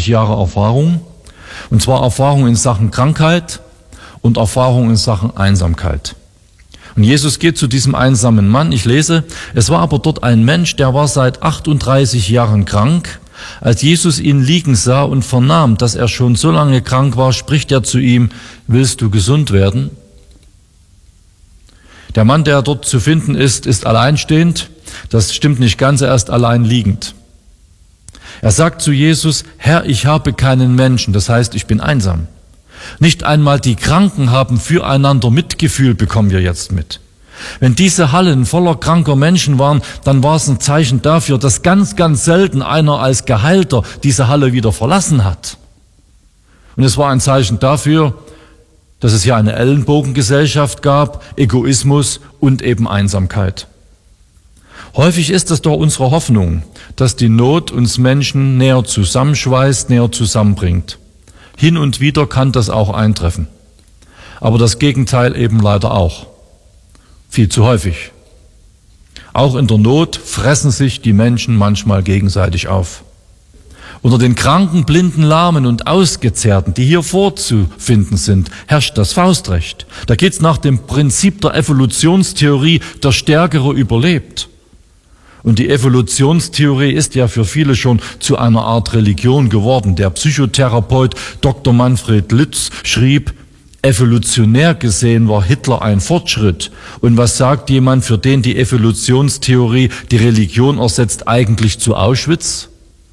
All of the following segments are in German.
38 Jahre Erfahrung, und zwar Erfahrung in Sachen Krankheit und Erfahrung in Sachen Einsamkeit. Und Jesus geht zu diesem einsamen Mann, ich lese, es war aber dort ein Mensch, der war seit 38 Jahren krank. Als Jesus ihn liegen sah und vernahm, dass er schon so lange krank war, spricht er zu ihm, willst du gesund werden? Der Mann, der dort zu finden ist alleinstehend. Das stimmt nicht ganz, er ist allein liegend. Er sagt zu Jesus, Herr, ich habe keinen Menschen, das heißt, ich bin einsam. Nicht einmal die Kranken haben füreinander Mitgefühl, bekommen wir jetzt mit. Wenn diese Hallen voller kranker Menschen waren, dann war es ein Zeichen dafür, dass ganz, ganz selten einer als Geheilter diese Halle wieder verlassen hat. Und es war ein Zeichen dafür, dass es hier eine Ellenbogengesellschaft gab, Egoismus und eben Einsamkeit. Häufig ist es doch unsere Hoffnung, dass die Not uns Menschen näher zusammenschweißt, näher zusammenbringt. Hin und wieder kann das auch eintreffen. Aber das Gegenteil eben leider auch. Viel zu häufig. Auch in der Not fressen sich die Menschen manchmal gegenseitig auf. Unter den Kranken, Blinden, Lahmen und Ausgezehrten, die hier vorzufinden sind, herrscht das Faustrecht. Da geht's nach dem Prinzip der Evolutionstheorie, der Stärkere überlebt. Und die Evolutionstheorie ist ja für viele schon zu einer Art Religion geworden. Der Psychotherapeut Dr. Manfred Lütz schrieb, evolutionär gesehen war Hitler ein Fortschritt. Und was sagt jemand, für den die Evolutionstheorie die Religion ersetzt, eigentlich zu Auschwitz?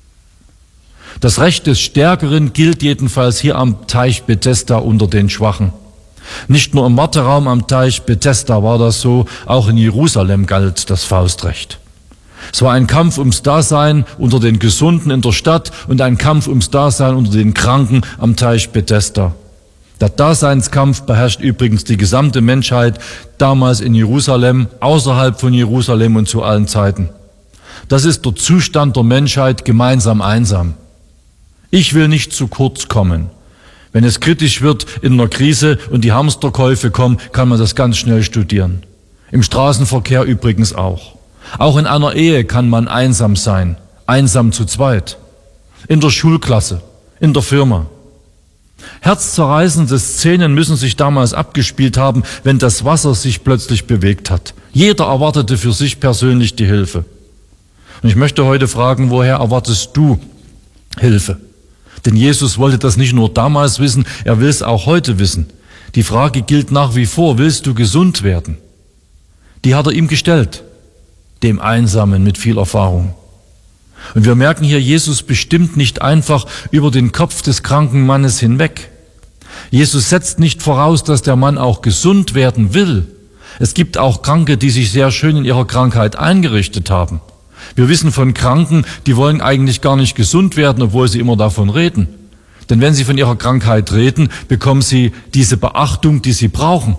Das Recht des Stärkeren gilt jedenfalls hier am Teich Bethesda unter den Schwachen. Nicht nur im Warteraum am Teich Bethesda war das so, auch in Jerusalem galt das Faustrecht. Es war ein Kampf ums Dasein unter den Gesunden in der Stadt und ein Kampf ums Dasein unter den Kranken am Teich Bethesda. Der Daseinskampf beherrscht übrigens die gesamte Menschheit, damals in Jerusalem, außerhalb von Jerusalem und zu allen Zeiten. Das ist der Zustand der Menschheit, gemeinsam einsam. Ich will nicht zu kurz kommen. Wenn es kritisch wird in einer Krise und die Hamsterkäufe kommen, kann man das ganz schnell studieren. Im Straßenverkehr übrigens auch. Auch in einer Ehe kann man einsam sein, einsam zu zweit. In der Schulklasse, in der Firma. Herzzerreißende Szenen müssen sich damals abgespielt haben, wenn das Wasser sich plötzlich bewegt hat. Jeder erwartete für sich persönlich die Hilfe. Und ich möchte heute fragen, woher erwartest du Hilfe? Denn Jesus wollte das nicht nur damals wissen, er will es auch heute wissen. Die Frage gilt nach wie vor, willst du gesund werden? Die hat er ihm gestellt, dem Einsamen mit viel Erfahrung. Und wir merken hier, Jesus bestimmt nicht einfach über den Kopf des kranken Mannes hinweg. Jesus setzt nicht voraus, dass der Mann auch gesund werden will. Es gibt auch Kranke, die sich sehr schön in ihrer Krankheit eingerichtet haben. Wir wissen von Kranken, die wollen eigentlich gar nicht gesund werden, obwohl sie immer davon reden. Denn wenn sie von ihrer Krankheit reden, bekommen sie diese Beachtung, die sie brauchen.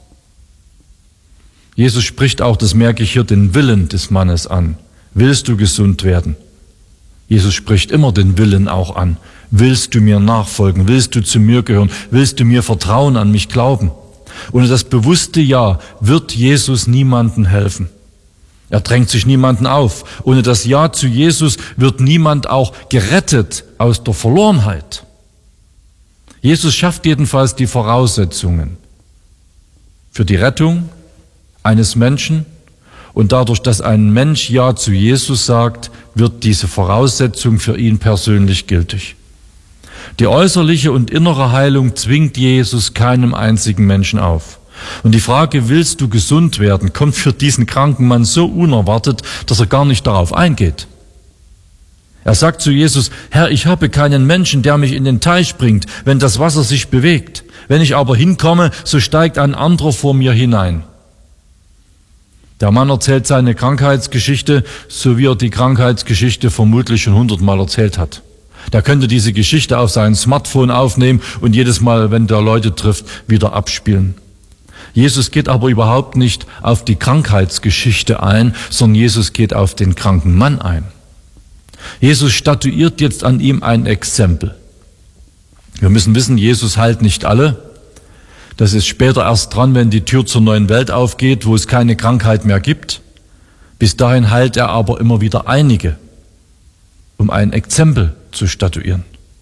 Jesus spricht auch, das merke ich hier, den Willen des Mannes an. Willst du gesund werden? Jesus spricht immer den Willen auch an. Willst du mir nachfolgen? Willst du zu mir gehören? Willst du mir vertrauen, an mich glauben? Ohne das bewusste Ja wird Jesus niemandem helfen. Er drängt sich niemanden auf. Ohne das Ja zu Jesus wird niemand auch gerettet aus der Verlorenheit. Jesus schafft jedenfalls die Voraussetzungen für die Rettung eines Menschen. Und dadurch, dass ein Mensch Ja zu Jesus sagt, wird diese Voraussetzung für ihn persönlich gültig. Die äußerliche und innere Heilung zwingt Jesus keinem einzigen Menschen auf. Und die Frage, willst du gesund werden, kommt für diesen kranken Mann so unerwartet, dass er gar nicht darauf eingeht. Er sagt zu Jesus, Herr, ich habe keinen Menschen, der mich in den Teich bringt, wenn das Wasser sich bewegt. Wenn ich aber hinkomme, so steigt ein anderer vor mir hinein. Der Mann erzählt seine Krankheitsgeschichte, so wie er die Krankheitsgeschichte vermutlich schon 100-mal erzählt hat. Der könnte diese Geschichte auf sein Smartphone aufnehmen und jedes Mal, wenn der Leute trifft, wieder abspielen. Jesus geht aber überhaupt nicht auf die Krankheitsgeschichte ein, sondern Jesus geht auf den kranken Mann ein. Jesus statuiert jetzt an ihm ein Exempel. Wir müssen wissen, Jesus heilt nicht alle. Das ist später erst dran, wenn die Tür zur neuen Welt aufgeht, wo es keine Krankheit mehr gibt. Bis dahin heilt er aber immer wieder einige, um ein Exempel zu statuieren.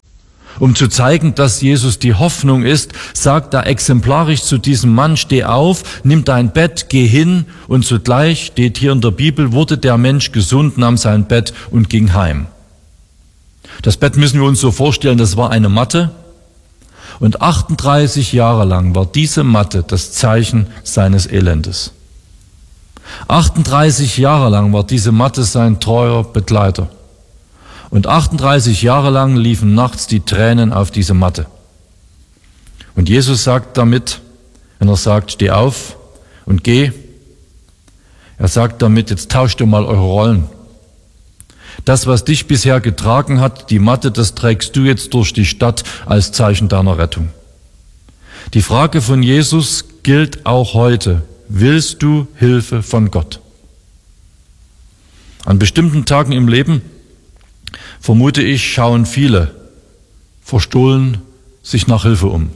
Um zu zeigen, dass Jesus die Hoffnung ist, sagt er exemplarisch zu diesem Mann, steh auf, nimm dein Bett, geh hin, und zugleich, steht hier in der Bibel, wurde der Mensch gesund, nahm sein Bett und ging heim. Das Bett müssen wir uns so vorstellen, das war eine Matte, und 38 Jahre lang war diese Matte das Zeichen seines Elendes. 38 Jahre lang war diese Matte sein treuer Begleiter. Und 38 Jahre lang liefen nachts die Tränen auf diese Matte. Und Jesus sagt damit, wenn er sagt, steh auf und geh, er sagt damit, jetzt tauscht ihr mal eure Rollen. Das, was dich bisher getragen hat, die Matte, das trägst du jetzt durch die Stadt als Zeichen deiner Rettung. Die Frage von Jesus gilt auch heute. Willst du Hilfe von Gott? An bestimmten Tagen im Leben, vermute ich, schauen viele verstohlen sich nach Hilfe um.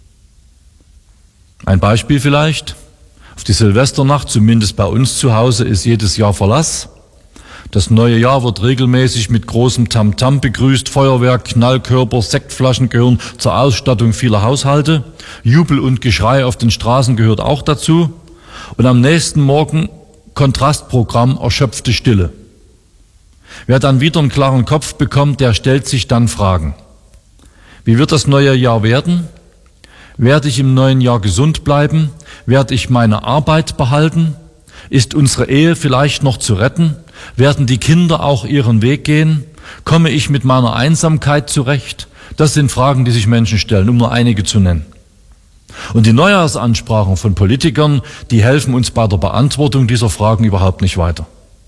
Ein Beispiel vielleicht: Auf die Silvesternacht, zumindest bei uns zu Hause, ist jedes Jahr Verlass. Das neue Jahr wird regelmäßig mit großem Tamtam begrüßt. Feuerwerk, Knallkörper, Sektflaschen gehören zur Ausstattung vieler Haushalte. Jubel und Geschrei auf den Straßen gehört auch dazu. Und am nächsten Morgen Kontrastprogramm, erschöpfte Stille. Wer dann wieder einen klaren Kopf bekommt, der stellt sich dann Fragen. Wie wird das neue Jahr werden? Werde ich im neuen Jahr gesund bleiben? Werde ich meine Arbeit behalten? Ist unsere Ehe vielleicht noch zu retten? Werden die Kinder auch ihren Weg gehen? Komme ich mit meiner Einsamkeit zurecht? Das sind Fragen, die sich Menschen stellen, um nur einige zu nennen. Und die Neujahrsansprachen von Politikern, die helfen uns bei der Beantwortung dieser Fragen überhaupt nicht weiter.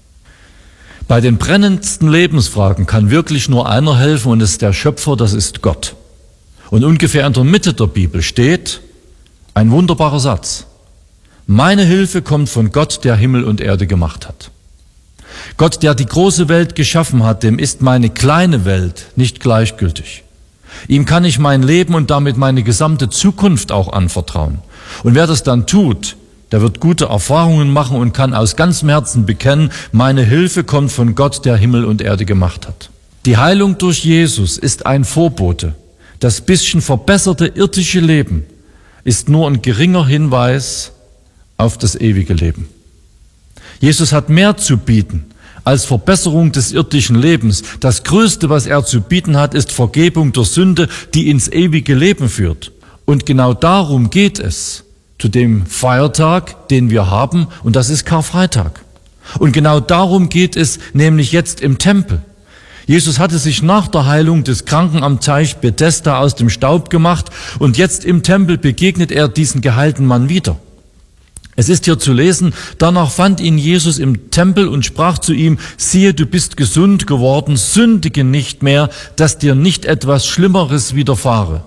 Bei den brennendsten Lebensfragen kann wirklich nur einer helfen, und das ist der Schöpfer, das ist Gott. Und ungefähr in der Mitte der Bibel steht ein wunderbarer Satz: Meine Hilfe kommt von Gott, der Himmel und Erde gemacht hat. Gott, der die große Welt geschaffen hat, dem ist meine kleine Welt nicht gleichgültig. Ihm kann ich mein Leben und damit meine gesamte Zukunft auch anvertrauen. Und wer das dann tut, der wird gute Erfahrungen machen und kann aus ganzem Herzen bekennen, meine Hilfe kommt von Gott, der Himmel und Erde gemacht hat. Die Heilung durch Jesus ist ein Vorbote. Das bisschen verbesserte irdische Leben ist nur ein geringer Hinweis auf das ewige Leben. Jesus hat mehr zu bieten als Verbesserung des irdischen Lebens. Das Größte, was er zu bieten hat, ist Vergebung der Sünde, die ins ewige Leben führt. Und genau darum geht es zu dem Feiertag, den wir haben, und das ist Karfreitag. Und genau darum geht es nämlich jetzt im Tempel. Jesus hatte sich nach der Heilung des Kranken am Teich Bethesda aus dem Staub gemacht, und jetzt im Tempel begegnet er diesen geheilten Mann wieder. Es ist hier zu lesen: Danach fand ihn Jesus im Tempel und sprach zu ihm: Siehe, du bist gesund geworden, sündige nicht mehr, dass dir nicht etwas Schlimmeres widerfahre.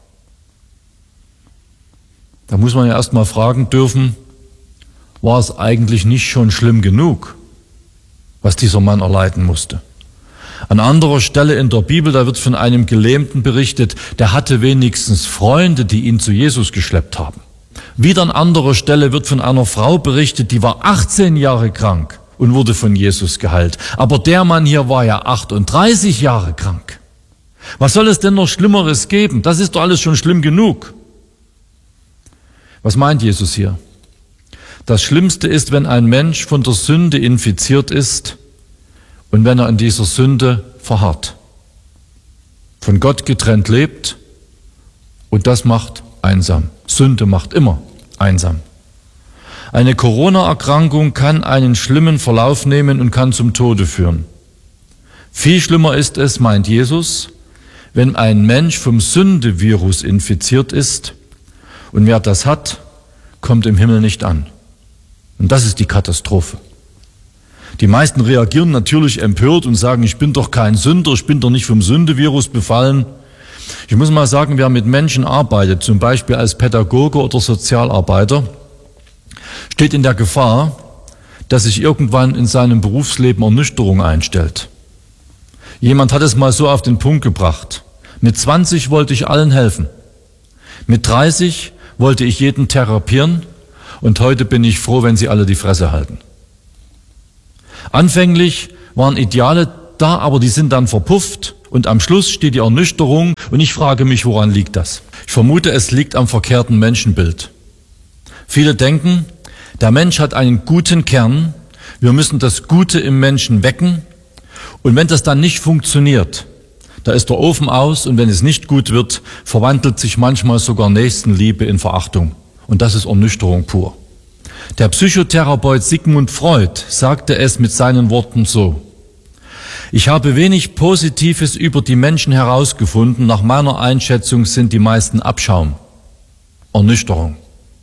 Da muss man ja erst mal fragen dürfen, war es eigentlich nicht schon schlimm genug, was dieser Mann erleiden musste? An anderer Stelle in der Bibel, da wird von einem Gelähmten berichtet, der hatte wenigstens Freunde, die ihn zu Jesus geschleppt haben. Wieder an anderer Stelle wird von einer Frau berichtet, die war 18 Jahre krank und wurde von Jesus geheilt. Aber der Mann hier war ja 38 Jahre krank. Was soll es denn noch Schlimmeres geben? Das ist doch alles schon schlimm genug. Was meint Jesus hier? Das Schlimmste ist, wenn ein Mensch von der Sünde infiziert ist und wenn er in dieser Sünde verharrt, von Gott getrennt lebt, und das macht einsam. Sünde macht immer einsam. Eine Corona-Erkrankung kann einen schlimmen Verlauf nehmen und kann zum Tode führen. Viel schlimmer ist es, meint Jesus, wenn ein Mensch vom Sündevirus infiziert ist, und wer das hat, kommt im Himmel nicht an. Und das ist die Katastrophe. Die meisten reagieren natürlich empört und sagen, ich bin doch kein Sünder, ich bin doch nicht vom Sündevirus befallen. Ich muss mal sagen, wer mit Menschen arbeitet, zum Beispiel als Pädagoge oder Sozialarbeiter, steht in der Gefahr, dass sich irgendwann in seinem Berufsleben Ernüchterung einstellt. Jemand hat es mal so auf den Punkt gebracht: Mit 20 wollte ich allen helfen. Mit 30 wollte ich jeden therapieren, und heute bin ich froh, wenn sie alle die Fresse halten. Anfänglich waren Ideale da, aber die sind dann verpufft, und am Schluss steht die Ernüchterung, Und ich frage mich, woran liegt das? Ich vermute, es liegt am verkehrten Menschenbild. Viele denken, der Mensch hat einen guten Kern, wir müssen das Gute im Menschen wecken und wenn das dann nicht funktioniert, da ist der Ofen aus und wenn es nicht gut wird, verwandelt sich manchmal sogar Nächstenliebe in Verachtung. Und das ist Ernüchterung pur. Der Psychotherapeut Sigmund Freud sagte es mit seinen Worten so: Ich habe wenig Positives über die Menschen herausgefunden. Nach meiner Einschätzung sind die meisten Abschaum. Ernüchterung.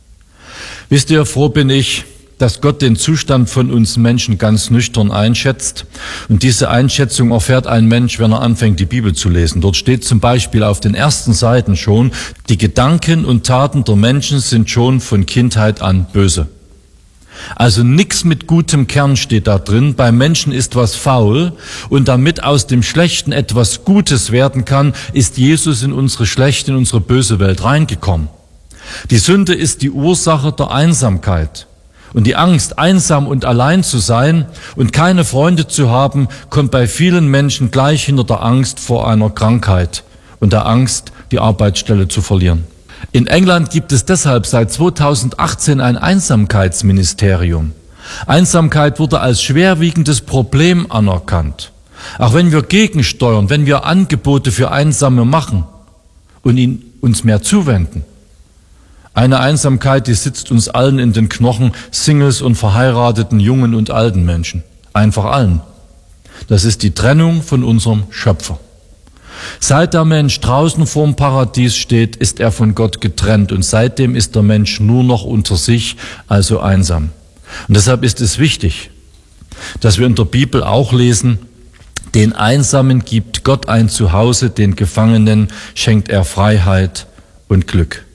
Wisst ihr, froh bin ich, dass Gott den Zustand von uns Menschen ganz nüchtern einschätzt. Und diese Einschätzung erfährt ein Mensch, wenn er anfängt, die Bibel zu lesen. Dort steht zum Beispiel auf den ersten Seiten schon, die Gedanken und Taten der Menschen sind schon von Kindheit an böse. Also nichts mit gutem Kern steht da drin. Beim Menschen ist was faul und damit aus dem Schlechten etwas Gutes werden kann, ist Jesus in unsere schlechte, in unsere böse Welt reingekommen. Die Sünde ist die Ursache der Einsamkeit. Und die Angst, einsam und allein zu sein und keine Freunde zu haben, kommt bei vielen Menschen gleich hinter der Angst vor einer Krankheit und der Angst, die Arbeitsstelle zu verlieren. In England gibt es deshalb seit 2018 ein Einsamkeitsministerium. Einsamkeit wurde als schwerwiegendes Problem anerkannt. Auch wenn wir gegensteuern, wenn wir Angebote für Einsame machen und uns mehr zuwenden. Eine Einsamkeit, die sitzt uns allen in den Knochen, Singles und verheirateten jungen und alten Menschen. Einfach allen. Das ist die Trennung von unserem Schöpfer. Seit der Mensch draußen vorm Paradies steht, ist er von Gott getrennt und seitdem ist der Mensch nur noch unter sich, also einsam. Und deshalb ist es wichtig, dass wir in der Bibel auch lesen, den Einsamen gibt Gott ein Zuhause, den Gefangenen schenkt er Freiheit und Glück.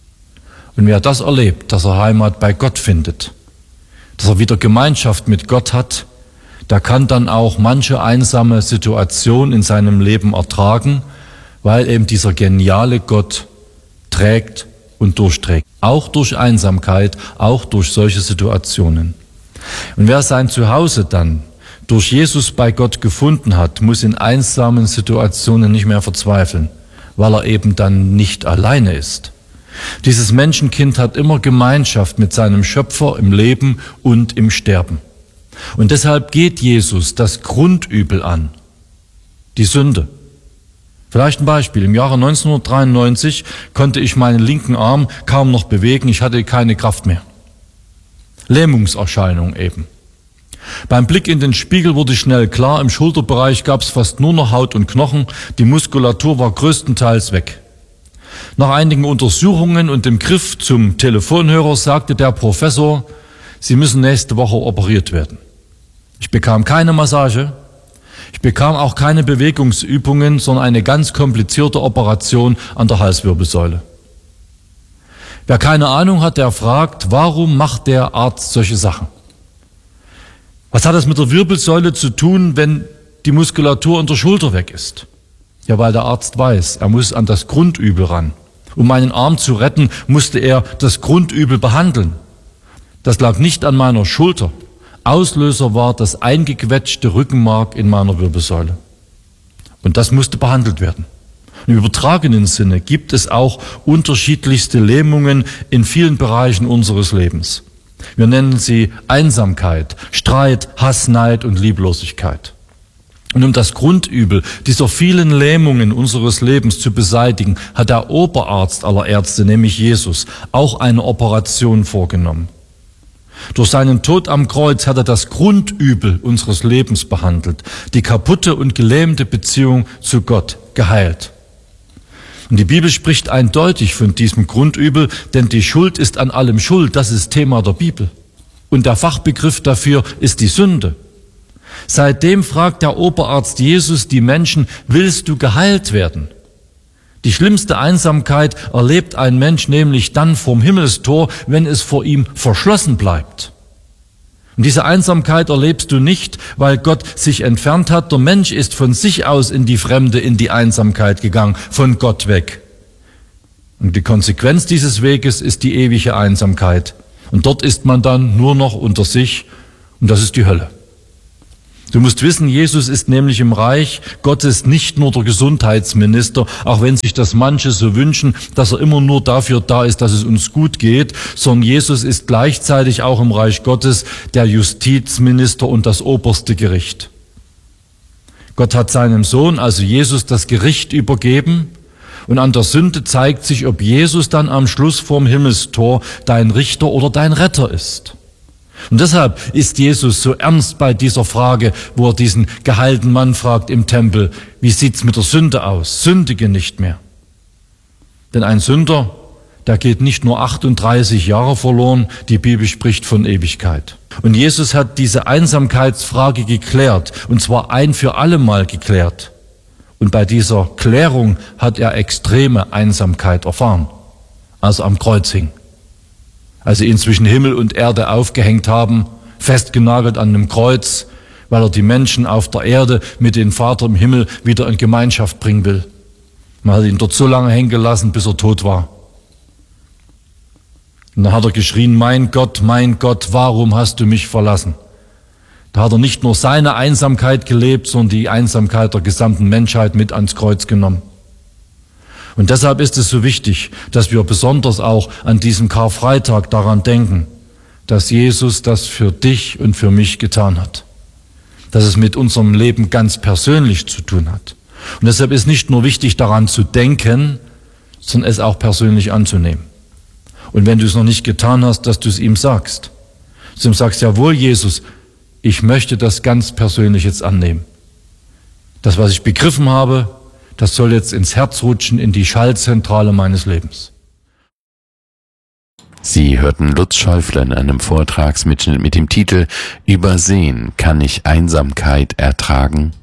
Und wer das erlebt, dass er Heimat bei Gott findet, dass er wieder Gemeinschaft mit Gott hat, der kann dann auch manche einsame Situation in seinem Leben ertragen, weil eben dieser geniale Gott trägt und durchträgt. Auch durch Einsamkeit, auch durch solche Situationen. Und wer sein Zuhause dann durch Jesus bei Gott gefunden hat, muss in einsamen Situationen nicht mehr verzweifeln, weil er eben dann nicht alleine ist. Dieses Menschenkind hat immer Gemeinschaft mit seinem Schöpfer im Leben und im Sterben. Und deshalb geht Jesus das Grundübel an, die Sünde. Vielleicht ein Beispiel. Im Jahre 1993 konnte ich meinen linken Arm kaum noch bewegen, ich hatte keine Kraft mehr. Lähmungserscheinung eben. Beim Blick in den Spiegel wurde schnell klar, im Schulterbereich gab es fast nur noch Haut und Knochen, die Muskulatur war größtenteils weg. Nach einigen Untersuchungen und dem Griff zum Telefonhörer sagte der Professor, Sie müssen nächste Woche operiert werden. Ich bekam keine Massage, ich bekam auch keine Bewegungsübungen, sondern eine ganz komplizierte Operation an der Halswirbelsäule. Wer keine Ahnung hat, der fragt, warum macht der Arzt solche Sachen? Was hat das mit der Wirbelsäule zu tun, wenn die Muskulatur unter der Schulter weg ist? Ja, weil der Arzt weiß, er muss an das Grundübel ran. Um meinen Arm zu retten, musste er das Grundübel behandeln. Das lag nicht an meiner Schulter. Auslöser war das eingequetschte Rückenmark in meiner Wirbelsäule. Und das musste behandelt werden. Im übertragenen Sinne gibt es auch unterschiedlichste Lähmungen in vielen Bereichen unseres Lebens. Wir nennen sie Einsamkeit, Streit, Hass, Neid und Lieblosigkeit. Und um das Grundübel dieser vielen Lähmungen unseres Lebens zu beseitigen, hat der Oberarzt aller Ärzte, nämlich Jesus, auch eine Operation vorgenommen. Durch seinen Tod am Kreuz hat er das Grundübel unseres Lebens behandelt, die kaputte und gelähmte Beziehung zu Gott geheilt. Und die Bibel spricht eindeutig von diesem Grundübel, denn die Schuld ist an allem schuld, das ist Thema der Bibel. Und der Fachbegriff dafür ist die Sünde. Seitdem fragt der Oberarzt Jesus die Menschen, willst du geheilt werden? Die schlimmste Einsamkeit erlebt ein Mensch nämlich dann vorm Himmelstor, wenn es vor ihm verschlossen bleibt. Und diese Einsamkeit erlebst du nicht, weil Gott sich entfernt hat. Der Mensch ist von sich aus in die Fremde, in die Einsamkeit gegangen, von Gott weg. Und die Konsequenz dieses Weges ist die ewige Einsamkeit. Und dort ist man dann nur noch unter sich und das ist die Hölle. Du musst wissen, Jesus ist nämlich im Reich Gottes nicht nur der Gesundheitsminister, auch wenn sich das manche so wünschen, dass er immer nur dafür da ist, dass es uns gut geht, sondern Jesus ist gleichzeitig auch im Reich Gottes der Justizminister und das oberste Gericht. Gott hat seinem Sohn, also Jesus, das Gericht übergeben und an der Sünde zeigt sich, ob Jesus dann am Schluss vorm Himmelstor dein Richter oder dein Retter ist. Und deshalb ist Jesus so ernst bei dieser Frage, wo er diesen geheilten Mann fragt im Tempel, wie sieht's mit der Sünde aus? Sündige nicht mehr. Denn ein Sünder, der geht nicht nur 38 Jahre verloren, die Bibel spricht von Ewigkeit. Und Jesus hat diese Einsamkeitsfrage geklärt, und zwar ein für alle Mal geklärt. Und bei dieser Klärung hat er extreme Einsamkeit erfahren, als er am Kreuz hing. Als sie ihn zwischen Himmel und Erde aufgehängt haben, festgenagelt an einem Kreuz, weil er die Menschen auf der Erde mit dem Vater im Himmel wieder in Gemeinschaft bringen will. Man hat ihn dort so lange hängen gelassen, bis er tot war. Und dann hat er geschrien, mein Gott, warum hast du mich verlassen? Da hat er nicht nur seine Einsamkeit gelebt, sondern die Einsamkeit der gesamten Menschheit mit ans Kreuz genommen. Und deshalb ist es so wichtig, dass wir besonders auch an diesem Karfreitag daran denken, dass Jesus das für dich und für mich getan hat. Dass es mit unserem Leben ganz persönlich zu tun hat. Und deshalb ist nicht nur wichtig, daran zu denken, sondern es auch persönlich anzunehmen. Und wenn du es noch nicht getan hast, dass du es ihm sagst. Dass du ihm sagst, jawohl, Jesus, ich möchte das ganz persönlich jetzt annehmen. Das, was ich begriffen habe, das soll jetzt ins Herz rutschen, in die Schaltzentrale meines Lebens. Sie hörten Lutz Schäufler in einem Vortragsmitschnitt mit dem Titel »Übersehen kann ich Einsamkeit ertragen?«